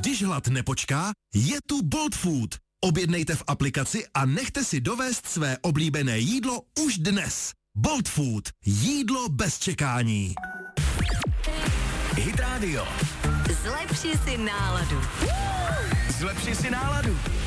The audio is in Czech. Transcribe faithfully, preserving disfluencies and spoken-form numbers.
Když hlad nepočká, je tu Bolt Food. Objednejte v aplikaci a nechte si dovést své oblíbené jídlo už dnes. Bolt Food. Jídlo bez čekání. Hit Radio. Zlepši si náladu. Zlepši si náladu.